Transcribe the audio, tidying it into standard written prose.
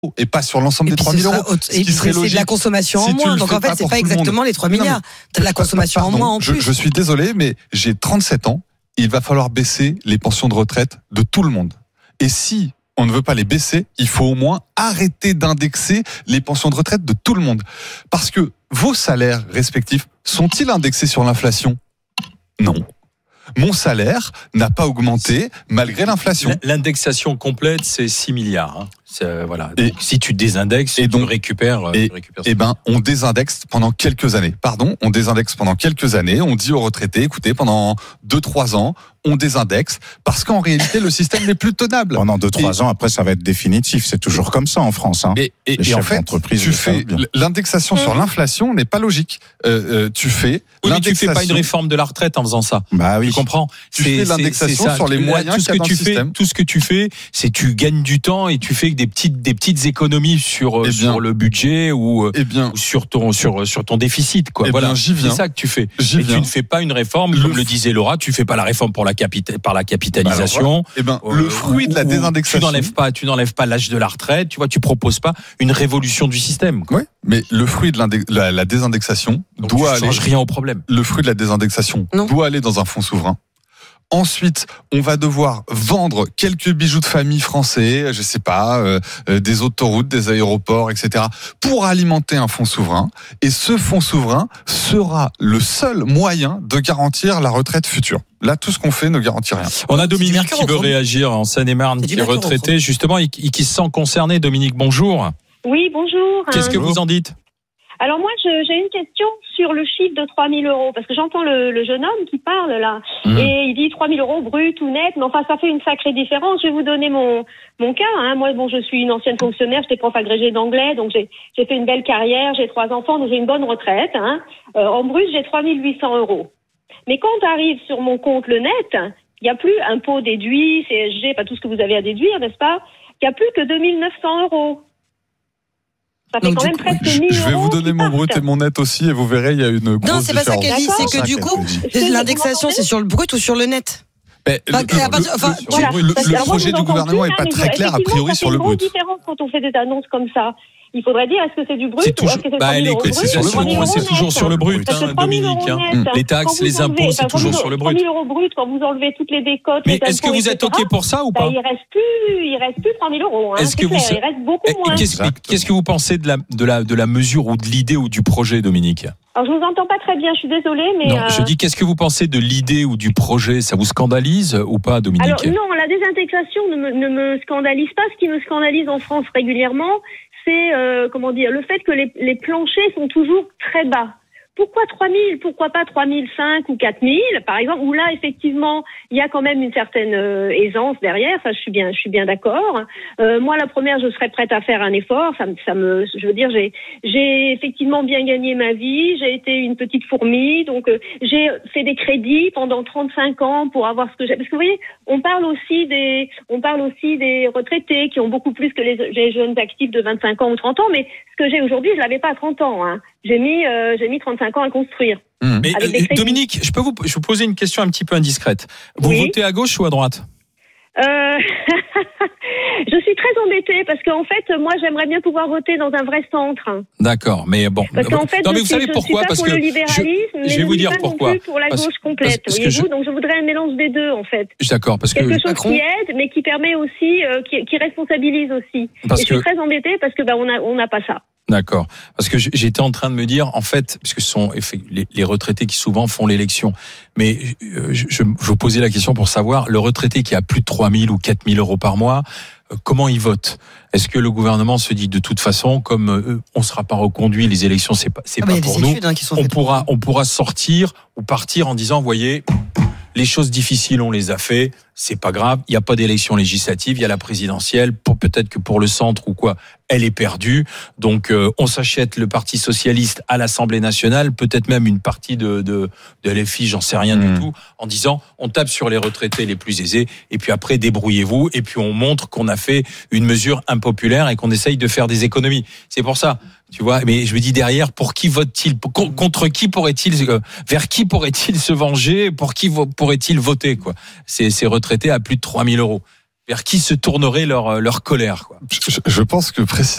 et pas sur l'ensemble des 3 000 euros. Et puis c'est de la consommation en moins. Donc en fait, c'est pas exactement les 3 milliards. T'as de la consommation en moins en plus. Je suis désolé, mais j'ai 37 ans. Il va falloir baisser les pensions de retraite de tout le monde. Et si on ne veut pas les baisser, il faut au moins arrêter d'indexer les pensions de retraite de tout le monde. Parce que vos salaires respectifs sont-ils indexés sur l'inflation ? Non. Mon salaire n'a pas augmenté malgré l'inflation. L'indexation complète, c'est 6 milliards. Voilà. Donc, si tu désindexes, tu récupères. On désindexe pendant quelques années. On désindexe pendant quelques années. On dit aux retraités, écoutez, pendant 2-3 ans, on désindexe parce qu'en réalité, le système n'est plus tenable. Pendant 2-3 ans, après, ça va être définitif. C'est toujours comme ça en France. Et en fait, tu fais l'indexation sur l'inflation n'est pas logique. Tu fais mais tu fais pas une réforme de la retraite en faisant ça. Bah oui. Tu comprends ? Tu fais l'indexation sur les moyens qu'il y a dans le système. Tout ce que tu fais, c'est tu gagnes du temps et tu fais des petites économies sur le budget ou sur ton déficit, quoi. Voilà. C'est ça que tu fais. Et tu ne fais pas une réforme, comme le disait Laura, tu fais pas la réforme par la capitalisation. Le fruit de la désindexation. Tu n'enlèves pas l'âge de la retraite, tu vois, tu proposes pas une révolution du système, quoi. Ouais, mais le fruit de la désindexation doit aller. Ça change rien au problème. Le fruit de la désindexation doit aller dans un fonds souverain. Ensuite, on va devoir vendre quelques bijoux de famille français, je sais pas, des autoroutes, des aéroports, etc., pour alimenter un fonds souverain. Et ce fonds souverain sera le seul moyen de garantir la retraite future. Là, tout ce qu'on fait ne garantit rien. On a Dominique qui veut réagir en Seine-et-Marne, qui est retraité, justement, et qui se sent concerné. Dominique, bonjour. Oui, bonjour. Qu'est-ce que vous en dites ? Alors moi, j'ai une question sur le chiffre de 3 000 euros, parce que j'entends le jeune homme qui parle là, et il dit 3 000 euros brut ou net, mais enfin ça fait une sacrée différence. Je vais vous donner mon cas. Moi, je suis une ancienne fonctionnaire, j'étais prof agrégée d'anglais, donc j'ai fait une belle carrière, j'ai 3 enfants, donc j'ai une bonne retraite. En brut, j'ai 3 800 euros. Mais quand arrive sur mon compte le net, il n'y a plus impôt déduit, CSG, pas tout ce que vous avez à déduire, n'est-ce pas ? Il n'y a plus que 2 900 euros. Ça fait quand même presque 1 000 euros. Je vais vous donner mon brut et mon net aussi et vous verrez, il y a une grosse différence. Non, c'est pas ça qu'elle dit, c'est que du coup, l'indexation, c'est sur le brut ou sur le net ? Le projet du gouvernement n'est pas très clair, a priori, sur le brut. C'est une différence quand on fait des annonces comme ça. Il faudrait dire, est-ce que c'est du brut ou est-ce que c'est 3 000 euros brut ? C'est toujours sur le brut, Dominique. Les taxes, les impôts, c'est toujours sur le brut. 3 000 euros brut, quand vous enlevez toutes les décotes, mais est-ce que vous êtes OK pour ça ou pas ? Il reste plus 3 000 euros. Il reste beaucoup moins. Qu'est-ce que vous pensez de la mesure ou de l'idée ou du projet, Dominique ? Alors, je vous entends pas très bien, je suis désolée, mais... Non, je dis, qu'est-ce que vous pensez de l'idée ou du projet ? Ça vous scandalise ou pas, Dominique ? Alors, non, la désindexation ne me scandalise pas. Ce qui me scandalise en France régulièrement, c'est, le fait que les planchers sont toujours très bas. Pourquoi 3 000 ? Pourquoi pas 3 500 ou 4 000, par exemple, où là, effectivement, il y a quand même une certaine aisance derrière. Ça, je suis bien d'accord. Moi, la première, je serais prête à faire un effort. Je veux dire, j'ai effectivement bien gagné ma vie. J'ai été une petite fourmi, donc j'ai fait des crédits pendant 35 ans pour avoir ce que j'ai. Parce que vous voyez, on parle aussi des retraités qui ont beaucoup plus que les jeunes actifs de 25 ans ou 30 ans. Mais ce que j'ai aujourd'hui, je l'avais pas à 30 ans. J'ai mis 35 ans à construire. Mais Dominique, je peux vous poser une question un petit peu indiscrète. Vous votez à gauche ou à droite ? Je suis très embêtée parce qu'en fait, moi, j'aimerais bien pouvoir voter dans un vrai centre. D'accord, mais bon. Parce qu'en fait, non, mais vous savez pourquoi ? Parce que le libéralisme, je vais vous dire pourquoi. Non plus pour la gauche complète, voyez-vous. Donc, je voudrais un mélange des deux, en fait. D'accord, parce que quelque chose qui aide, mais qui permet aussi, qui responsabilise aussi. Et je suis très embêtée parce que on n'a pas ça. D'accord. Parce que j'étais en train de me dire, en fait, parce que ce sont les retraités qui souvent font l'élection, mais je vous posais la question pour savoir, le retraité qui a plus de 3 000 ou 4 000 euros par mois, comment il vote ? Est-ce que le gouvernement se dit de toute façon, comme on sera pas reconduit, les élections c'est pas pour nous, on pourra sortir ou partir en disant, voyez, les choses difficiles on les a fait, c'est pas grave, il y a pas d'élection législative, il y a la présidentielle, peut-être que pour le centre ou quoi, elle est perdue. Donc on s'achète le Parti socialiste à l'Assemblée nationale, peut-être même une partie de LFI, j'en sais rien du tout, en disant on tape sur les retraités les plus aisés et puis après débrouillez-vous et puis on montre qu'on a fait une mesure impopulaire et qu'on essaye de faire des économies. C'est pour ça, tu vois, mais je me dis derrière, pour qui vote-t-il ? Contre qui pourrait-il, vers qui pourrait-il se venger ? Pour qui pourrait-il voter, quoi ? Ces retraités à plus de 3 000 euros. Vers qui se tournerait leur colère, quoi. Je pense que précisément